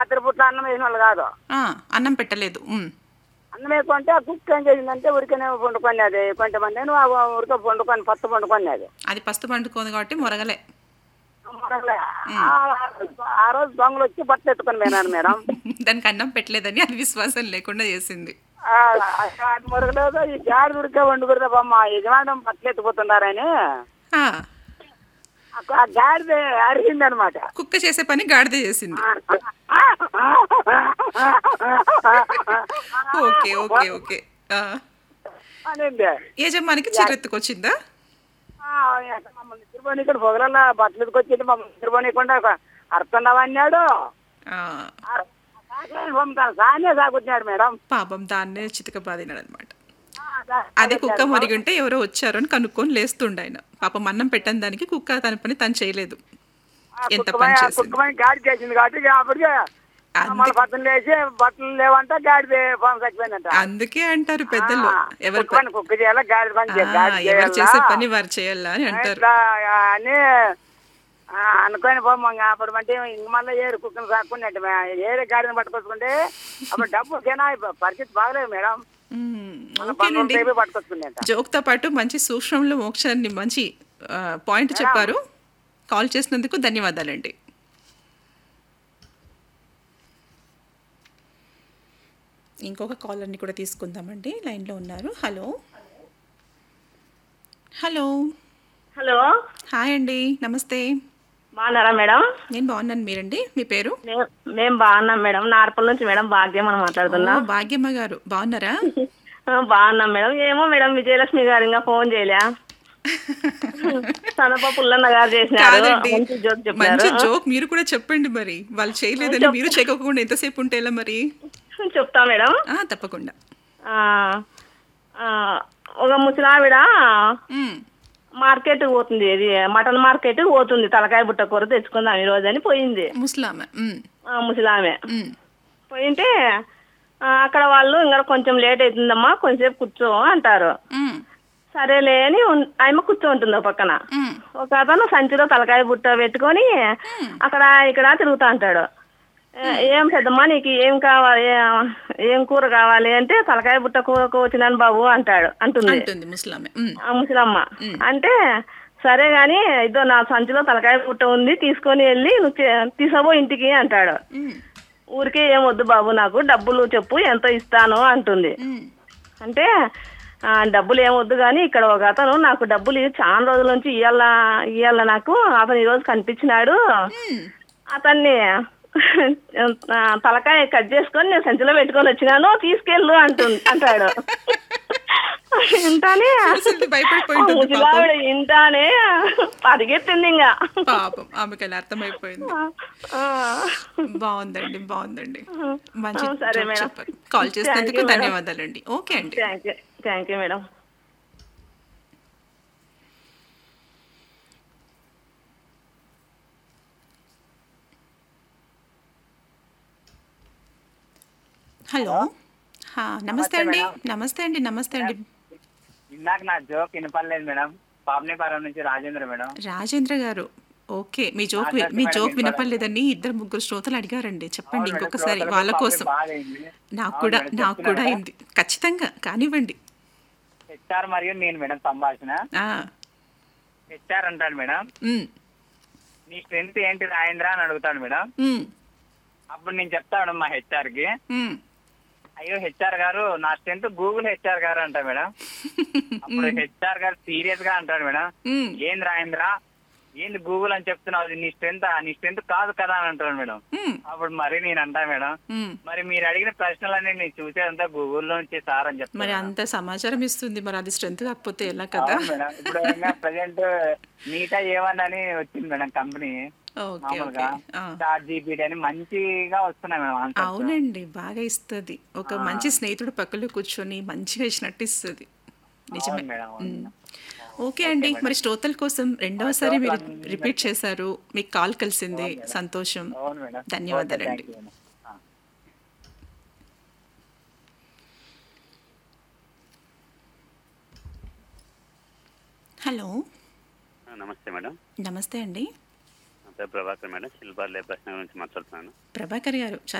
రాత్రి పూట అన్నం వేసిన వాళ్ళు కాదు. అన్నం పెట్టలేదు. అన్నం వేసుకుంటే ఆ కుక్క ఏం చేసిందంటే ఉరికనే వండుకునేది. కొంతమంది ఉరికే వండుకొని పత్తు వండుకునేది. అది పస్తు పండుకోదు కాబట్టి మొరగలే. మొరలే. ఆ రోజు దొంగలు వచ్చి బట్టలు ఎత్తుకొని పోయినారు మేడం. దానికి అన్నం పెట్టలేదని అది విశ్వాసం లేకుండా చేసింది. అది మొరగలేదు. ఈ గాడి ఉరికే వండుకురుదా బొమ్మ యజమానం బట్టలు ఎత్తుకుతున్నారని ఆ, ఆ గాడిద అరిగింది అనమాట. కుక్క చేసే పని గాడిద చేసింది. Okay okay okay. అనింది. యజమానికి చిరెత్తుకొచ్చిందా? మమ్మల్ని నిద్రపోనీకుండా పొగలల్లా బట్టలు ఎత్తుకొచ్చింది. మమ్మల్ని నిద్రపోనీకుండా అర్థండవా అన్నాడు. ఆ, సానే సాగుతున్నాడు మేడం. పాపం దాన్నే చితకబాదినాడు అనమాట. అదే కుక్క మొరిగి ఉంటే ఎవరో వచ్చారు అని కనుక్కొని లేస్తుండే ఆయన. పాపం అన్నం పెట్టని దానికి కుక్క తన పని తను చేయలేదు. ఎంత పని చేసింది. కుక్కమని గాడి చేసింది కాబట్టి అప్పటికే మళ్ళీ బట్టలు లేచి బట్టలు లేవంట గాడి చచ్చిపోయిందంట. అందుకే అంటారు పెద్దలు, ఎవరు కుక్క చేయాలా గాడి పని ఎవరు చేసే పని వారు చేయాలా అని అంటారు అని అనుకోని పోమ్మ. అప్పుడు అంటే ఇంక మళ్ళీ ఏరు కుక్కను సాక్కున్నట్టు ఏరే గాడిని పట్టుకొచ్చుకుంటే అప్పుడు డబ్బు పరిస్థితి బాగలేదు మేడం. ఓకేనండి. పట్టుకొచ్చుకునేట జోక్తో పాటు మంచి సూక్ష్మంలో మోక్షాన్ని మంచి పాయింట్ చెప్పారు. కాల్ చేసినందుకు ధన్యవాదాలండి. ఇంకొక కాలర్ని కూడా తీసుకుందామండి. లైన్లో ఉన్నారు. హలో హలో హలో, హాయ్ అండి, నమస్తే. బాగున్నారా మేడం? నేను బాగున్నాను. మీరండి, మీ పేరు? మేము బాగున్నాం మేడం. నార్పల్ నుంచి మేడం భాగ్యం అని మాట్లాడుతున్నా. భాగ్యమ్మ గారు బాగున్నారా? బాగున్నాం మేడం. ఏమో మేడం విజయలక్ష్మి గారు ఇంకా ఫోన్ చేయలే. సనప పుల్లన్న గారు చేసినారు. మంచి జోక్ చెప్పారు. మంచి జోక్ మీరు కూడా చెప్పండి మరి. వాళ్ళు చేయలేదని మీరు చేయకుండా ఎంతసేపు ఉంటే ఎలా మరి? చెప్తా మేడం. తప్పకుండా. ఒక ముసలావిడ మార్కెట్ పోతుంది. ఇది మటన్ మార్కెట్ పోతుంది. తలకాయ బుట్ట కూర తెచ్చుకుందాం ఈ రోజు అని పోయింది. ముసలామె పోయింటే అక్కడ వాళ్ళు ఇంకా కొంచెం లేట్ అవుతుందమ్మా, కొంచెంసేపు కూర్చో అంటారు. సరేలే అని ఆమె కూర్చోంటుంది ఒక పక్కన. ఒక అతను సంచిలో తలకాయ బుట్ట పెట్టుకొని అక్కడ ఇక్కడ తిరుగుతా అంటాడు. ఏం పెద్దమ్మా నీకు ఏం కావాలి, ఏం కూర కావాలి అంటే తలకాయ బుట్ట కూరకు వచ్చినాను బాబు అంటుంది ముసలమ్మ. అంటే సరే గాని ఇదో నా సంచిలో తలకాయ బుట్ట ఉంది, తీసుకొని వెళ్ళి నువ్వు తీసుకోబో ఇంటికి అంటాడు. ఊరికే ఏం వద్దు బాబు, నాకు డబ్బులు చెప్పు ఎంత ఇస్తాను అంటుంది. అంటే డబ్బులు ఏమొద్దు కానీ ఇక్కడ ఒక అతను నాకు డబ్బులు చాలా రోజుల నుంచి ఇయ్యాల నాకు అతను ఈరోజు కనిపించినాడు, అతన్ని తలకాయ కట్ చేసుకొని నేను సంచిలో పెట్టుకొని వచ్చినాను, తీసుకెళ్ళు అంటాడు. ఇంటానే ముసలావిడ ఇంటానే పరిగెత్తింది. ఇంకా పాపం ఆమెకి అర్థమైపోయింది. బాగుందండి. మంచి. సరే మేడం, కాల్ చేసినందుకు ధన్యవాదాలండి. ఓకే అండి, థ్యాంక్ యూ మేడం. హలో, నమస్తే అండి. ఇందాక నా జోక్ వినపడలేదు మేడం. పాపనేపారం నుంచి రాజేంద్ర మేడం. రాజేంద్ర గారు, ఓకే. మీ జోక్ వినపడలేదని 2-3 శ్రోతలు అడిగారండి. చెప్పండి ఇంకొకసారి వాళ్ళ కోసం. నాకు కూడా అయింది. ఖచ్చితంగా కానివ్వండి. హెచ్ఆర్ మరియు నేను మేడం సంభాషణ. హెచ్ఆర్ అంటాడు మేడం, నీ స్ట్రెంత్ ఏంటి రాజేంద్ర అని అడుగుతాడు మేడం. అప్పుడు నేను చెప్తాను మా హెచ్ఆర్ కి, అయ్యో హెచ్ఆర్ గారు నా స్ట్రెంత్ గూగుల్ హెచ్ఆర్ గారు అంటా మేడం. అప్పుడు హెచ్ఆర్ గారు సీరియస్ గా అంటాడు మేడం, ఏంది రాజేంద్ర ఏంది గూగుల్ అని చెప్తున్నావు, నీ స్ట్రెంత్ కాదు కదా అని అంటాడు మేడం. అప్పుడు మరి నేను అంటా మేడం, మరి మీరు అడిగిన ప్రశ్నలన్నీ నేను చూసేదంతా గూగుల్లో నుంచి సార్ అని చెప్తాను. మరి అంత సమాచారం ఇస్తుంది, మరి అది స్ట్రెంత్ కాకపోతే ఎలా కదా మేడం. ఇప్పుడు ప్రెసెంట్ మీటా ఏమని వచ్చింది మేడం కంపెనీ, మామూలుగా ChatGPT అని మంచిగా వస్తున్నాయి మేడం. అవునండి, బాగా ఇస్తుంది. ఒక మంచి స్నేహితుడు పక్కలో కూర్చొని మంచిగా ఇచ్చినట్టు ఇస్తుంది. నిజమే. ఓకే అండి, మరి శ్రోతల కోసం రెండవసారి మీరు రిపీట్ చేశారు. మీకు కాల్ కలిసింది, సంతోషం. ధన్యవాదాలండి. హలో, నమస్తే మేడం. నమస్తే అండి. పేరు ప్రభాకర్ మేడం, సిల్వర్ లేబర్స్ నుంచి మాట్లాడుతున్నాను. ప్రభాకర్ గారు